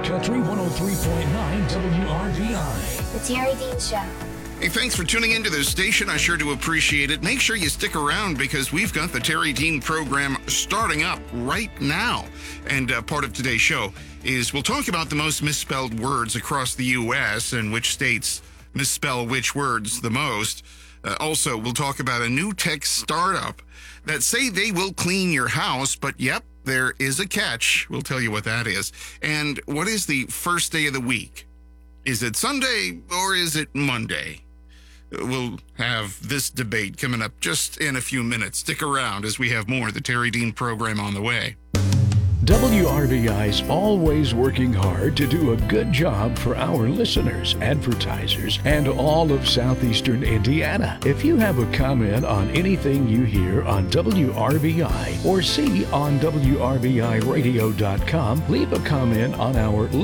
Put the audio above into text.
Country 103.9 WRVI. The Terry Dean Show. Hey, thanks for tuning into this station. I sure do appreciate it. Make sure you stick around because we've got the Terry Dean program starting up right now. And part of today's show is we'll talk about the most misspelled words across the U.S. and which states misspell which words the most. Also, we'll talk about a new tech startup that say they will clean your house, but yep, there is a catch. We'll tell you what that is. And what is the first day of the week? Is it Sunday or is it Monday? We'll have this debate coming up just in a few minutes. Stick around as we have more of the Terry Dean program on the way. WRVI's always working hard to do a good job for our listeners, advertisers, and all of southeastern Indiana. If you have a comment on anything you hear on WRVI or see on WRVIradio.com, leave a comment on our